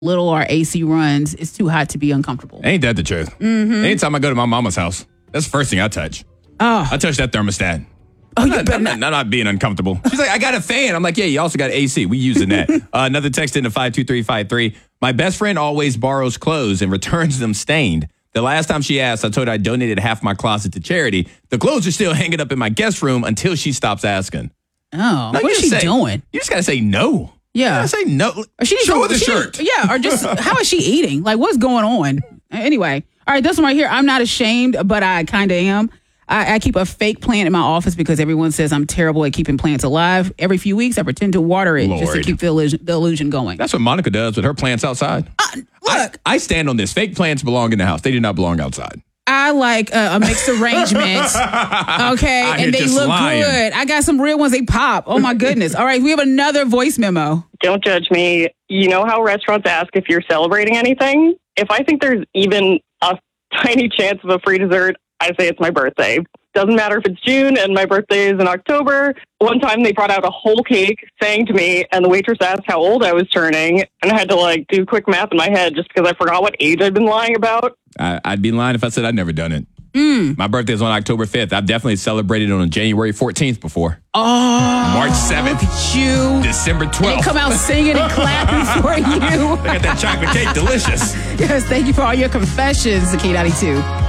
little or AC runs, it's too hot to be uncomfortable. Ain't that the truth? Mm-hmm. Anytime I go to my mama's house, that's the first thing I touch. Oh. I touch that thermostat. Oh, you better I'm not being uncomfortable. She's like, I got a fan. I'm like, yeah, you also got AC. We using that. Another text into 52353. My best friend always borrows clothes and returns them stained. The last time she asked, I told her I donated half my closet to charity. The clothes are still hanging up in my guest room until she stops asking. Oh, what is she doing? You just got to say no. Yeah. You gotta say no. Show her the shirt. Yeah, or just, how is she eating? Like, what's going on? Anyway, all right, this one right here. I'm not ashamed, but I kind of am. I keep a fake plant in my office because everyone says I'm terrible at keeping plants alive. Every few weeks, I pretend to water it just to keep the illusion going. That's what Monica does with her plants outside. Look. I stand on this. Fake plants belong in the house. They do not belong outside. I like a mixed arrangement, okay, and they look good. I got some real ones. They pop. Oh, my goodness. All right, we have another voice memo. Don't judge me. You know how restaurants ask if you're celebrating anything? If I think there's even a tiny chance of a free dessert, I say it's my birthday. Doesn't matter if it's June and my birthday is in October. One time they brought out a whole cake saying to me, and the waitress asked how old I was turning, and I had to do quick math in my head just because I forgot what age I'd been lying about. I'd be lying if I said I'd never done it. My birthday is on October 5th. I've definitely celebrated on January 14th before. Oh, March 7th. Look at you. December 12th. They come out singing and clapping for you. They got that chocolate cake. Delicious. Yes, thank you for all your confessions, the K92.